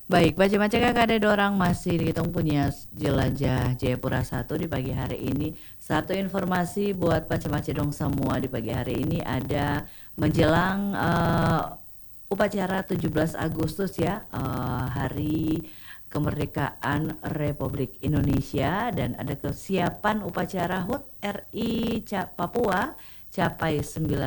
Baik, macam-macam kakak ada dorang masih dihitung punya jelajah Jayapura satu di pagi hari ini. Satu informasi buat macam-macam dong semua di pagi hari ini ada menjelang upacara 17 Agustus ya, hari kemerdekaan Republik Indonesia dan ada kesiapan upacara HUT RI Papua capai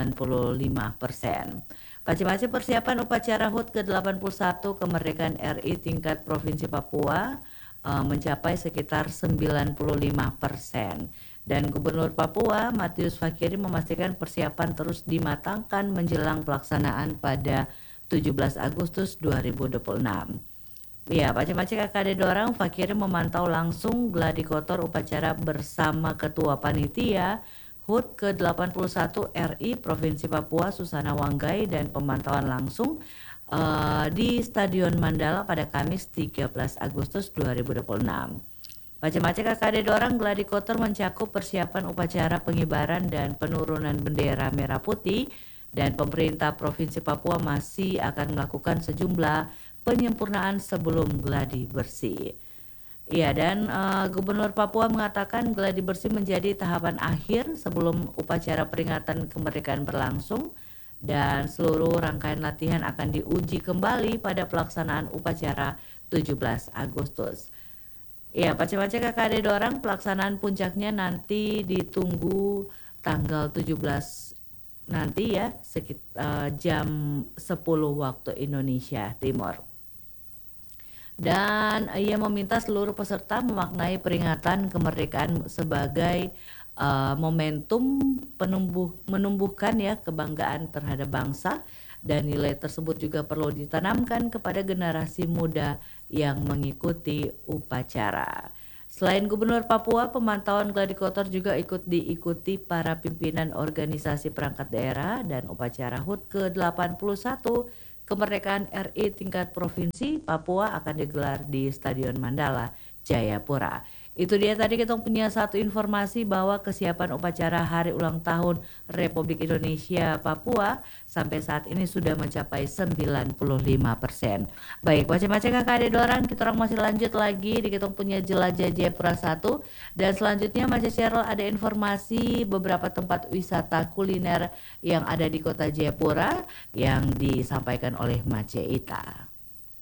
95%. Macam-macam persiapan upacara HUT ke-81 kemerdekaan RI tingkat Provinsi Papua mencapai sekitar 95%. Dan Gubernur Papua Matius Fakiri memastikan persiapan terus dimatangkan menjelang pelaksanaan pada 17 Agustus 2026. Ya, macam-macam KKD Dorang, Fakiri memantau langsung gladi kotor upacara bersama Ketua Panitia HUT ke-81 RI Provinsi Papua Susana Wanggai dan pemantauan langsung di Stadion Mandala pada Kamis 13 Agustus 2026. Macam-macam KKD Dorang gladi kotor mencakup persiapan upacara pengibaran dan penurunan bendera merah putih dan pemerintah Provinsi Papua masih akan melakukan sejumlah penyempurnaan sebelum gladi bersih. Iya, dan Gubernur Papua mengatakan gladi bersih menjadi tahapan akhir sebelum upacara peringatan kemerdekaan berlangsung dan seluruh rangkaian latihan akan diuji kembali pada pelaksanaan upacara 17 Agustus. Ya, macam-macam KKD Dorang pelaksanaan puncaknya nanti ditunggu tanggal 17 nanti ya, sekitar jam 10 waktu Indonesia Timur. Dan ia meminta seluruh peserta memaknai peringatan kemerdekaan sebagai momentum menumbuhkan ya kebanggaan terhadap bangsa, dan nilai tersebut juga perlu ditanamkan kepada generasi muda yang mengikuti upacara. Selain Gubernur Papua, pemantauan gladi kotor juga ikut diikuti para pimpinan organisasi perangkat daerah dan upacara HUT ke-81 kemerdekaan RI tingkat provinsi Papua akan digelar di Stadion Mandala, Jayapura. Itu dia tadi kita punya satu informasi bahwa kesiapan upacara hari ulang tahun Republik Indonesia Papua sampai saat ini sudah mencapai 95%. Baik, macam-macam KKD Dorang, kita orang masih lanjut lagi di kita punya jelajah Jayapura 1. Dan selanjutnya Mas Cheryl ada informasi beberapa tempat wisata kuliner yang ada di kota Jayapura yang disampaikan oleh Mas Ita.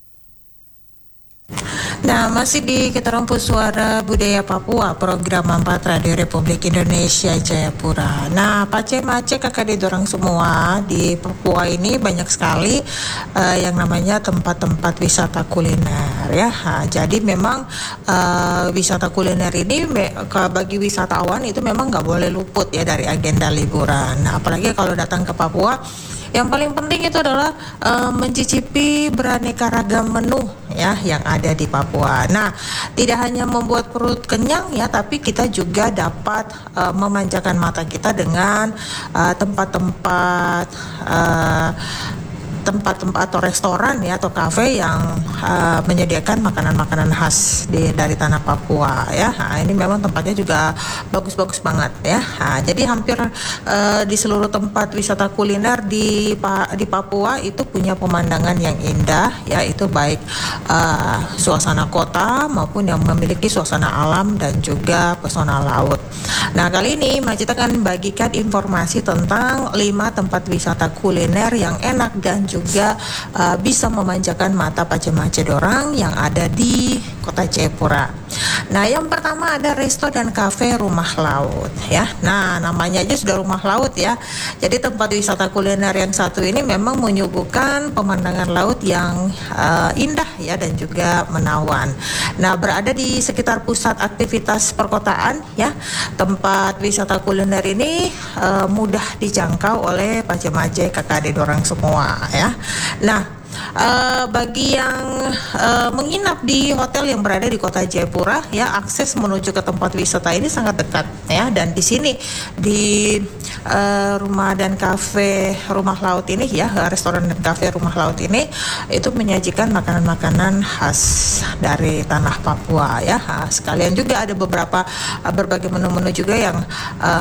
Nah, masih di Keteremput Suara Budaya Papua, program 4 Radio Republik Indonesia Jayapura. Nah, Pace-mace kakak dorang semua di Papua ini banyak sekali yang namanya tempat-tempat wisata kuliner ya. Nah, jadi memang wisata kuliner ini bagi wisatawan itu memang nggak boleh luput ya dari agenda liburan. Nah, apalagi kalau datang ke Papua, yang paling penting itu adalah mencicipi beraneka ragam menu ya yang ada di Papua. Nah, tidak hanya membuat perut kenyang ya, tapi kita juga dapat memanjakan mata kita dengan tempat-tempat atau restoran ya atau kafe yang menyediakan makanan-makanan khas dari tanah Papua ya. Nah, ini memang tempatnya juga bagus-bagus banget ya. Nah, jadi hampir di seluruh tempat wisata kuliner di Papua itu punya pemandangan yang indah ya, itu baik suasana kota maupun yang memiliki suasana alam dan juga pesona laut. Nah, kali ini Majid akan bagikan informasi tentang 5 tempat wisata kuliner yang enak dan juga bisa memanjakan mata pace-mace dorang yang ada di kota Jayapura. Nah, yang pertama ada resto dan kafe Rumah Laut ya. Nah, namanya aja sudah rumah laut ya. Jadi tempat wisata kuliner yang satu ini memang menyuguhkan pemandangan laut yang indah ya dan juga menawan. Nah, berada di sekitar pusat aktivitas perkotaan ya. Tempat wisata kuliner ini mudah dijangkau oleh pace-mace kakak dorang semua ya. Nah, bagi yang menginap di hotel yang berada di kota Jayapura ya, akses menuju ke tempat wisata ini sangat dekat ya, dan di sini di rumah dan kafe Rumah Laut ini ya, restoran dan kafe Rumah Laut ini itu menyajikan makanan-makanan khas dari tanah Papua ya. Sekalian juga ada berbagai menu-menu juga yang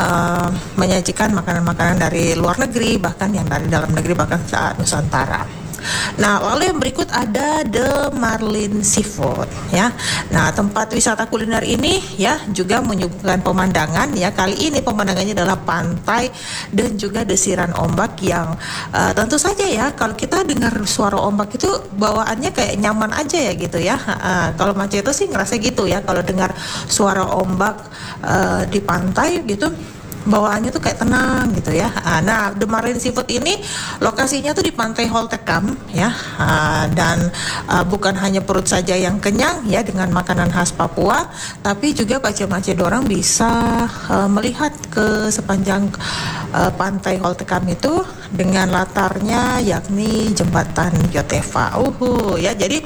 menyajikan makanan-makanan dari luar negeri, bahkan yang dari dalam negeri, bahkan saat Nusantara. Nah, lalu yang berikut ada The Marlin Seafood ya. Nah, tempat wisata kuliner ini ya juga menyuguhkan pemandangan ya. Kali ini pemandangannya adalah pantai dan juga desiran ombak yang tentu saja ya kalau kita dengar suara ombak itu bawaannya kayak nyaman aja ya gitu ya. Kalau Mace itu sih ngerasa gitu ya kalau dengar suara ombak di pantai gitu bawaannya tuh kayak tenang gitu ya. Nah, The Marlin Seafood ini lokasinya tuh di Pantai Holtekam ya. Dan bukan hanya perut saja yang kenyang ya dengan makanan khas Papua, tapi juga Pace-Mace dorang bisa melihat ke sepanjang Pantai Holtekam itu dengan latarnya yakni jembatan Yotefa. Ya. Jadi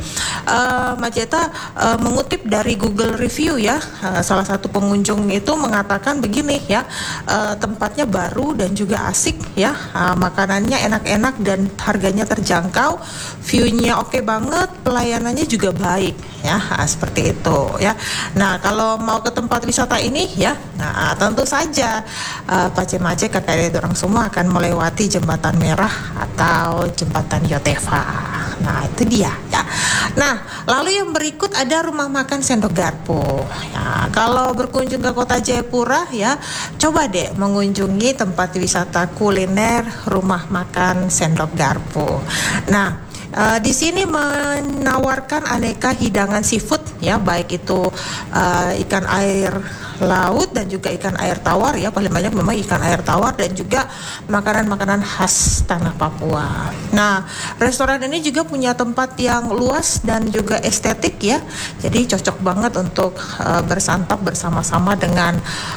Maceta mengutip dari Google Review ya. Salah satu pengunjung itu mengatakan begini ya. Tempatnya baru dan juga asik ya, makanannya enak-enak dan harganya terjangkau, view-nya oke banget, pelayanannya juga baik ya, seperti itu ya. Nah, kalau mau ke tempat wisata ini ya, nah tentu saja Pace-Mace kata orang semua akan melewati jembatan merah atau jembatan Yotefa. Nah, itu dia ya. Nah, lalu yang berikut ada rumah makan Sendok Garpu. Ya, kalau berkunjung ke kota Jayapura ya, coba deh mengunjungi tempat wisata kuliner rumah makan Sendok Garpu. Nah, di sini menawarkan aneka hidangan seafood ya, baik itu ikan air laut dan juga ikan air tawar ya, paling banyak memang ikan air tawar dan juga makanan-makanan khas tanah Papua. Nah, restoran ini juga punya tempat yang luas dan juga estetik ya, jadi cocok banget untuk bersantap bersama-sama dengan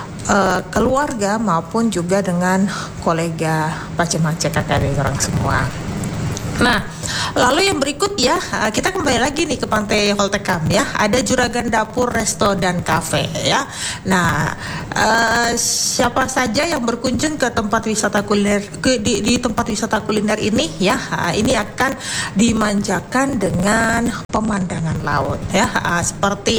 keluarga maupun juga dengan kolega Pace-Mace kakak dari orang semua. Nah, lalu yang berikut ya, kita kembali lagi nih ke Pantai Holtekam ya. Ada Juragan Dapur, Resto dan Cafe ya. Nah, siapa saja yang berkunjung ke tempat wisata kuliner di tempat wisata kuliner ini ya, ini akan dimanjakan dengan pemandangan laut ya, seperti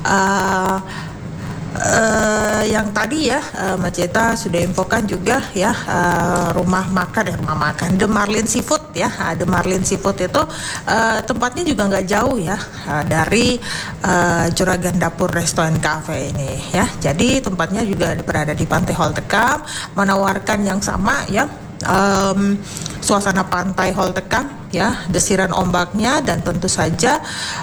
yang tadi ya Maceta sudah infokan juga ya, rumah makan The Marlin Seafood ya. The Marlin Seafood itu tempatnya juga nggak jauh ya dari Juragan Dapur Restoran Cafe ini ya. Jadi tempatnya juga berada di Pantai Holtekam, menawarkan yang sama ya. Suasana pantai Holtekam ya, desiran ombaknya, dan tentu saja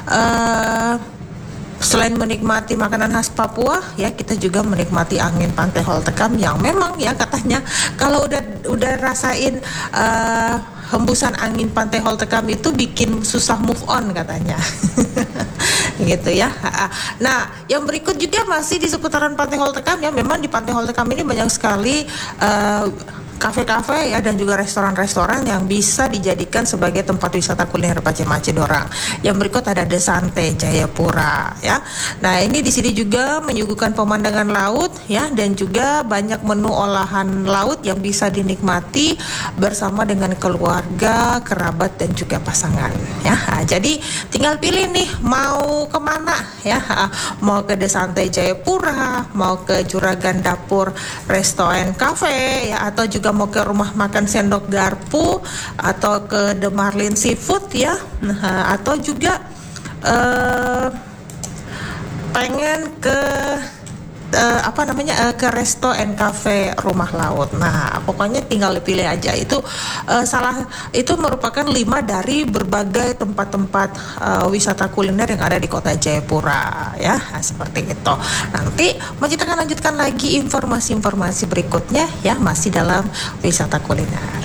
selain menikmati makanan khas Papua ya, kita juga menikmati angin Pantai Holtekam yang memang ya katanya kalau udah rasain hembusan angin Pantai Holtekam itu bikin susah move on katanya. Gitu ya. Nah, yang berikut juga masih di seputaran Pantai Holtekam ya. Memang di Pantai Holtekam ini banyak sekali kafe-kafe ya dan juga restoran-restoran yang bisa dijadikan sebagai tempat wisata kuliner Pace-Mace dorang. Yang berikut ada The Sante Jayapura ya. Nah, ini di sini juga menyuguhkan pemandangan laut ya, dan juga banyak menu olahan laut yang bisa dinikmati bersama dengan keluarga, kerabat dan juga pasangan ya. Jadi tinggal pilih nih mau kemana ya. Mau ke The Sante Jayapura, mau ke Juragan Dapur Resto and Cafe ya, atau juga mau ke rumah makan Sendok Garpu, atau ke The Marlin Seafood ya, atau juga pengen ke ke Resto and Cafe Rumah Laut. Nah, pokoknya tinggal dipilih aja. Itu itu merupakan 5 dari berbagai tempat-tempat wisata kuliner yang ada di kota Jayapura ya. Seperti itu. Nanti kita akan lanjutkan lagi informasi-informasi berikutnya ya, masih dalam wisata kuliner.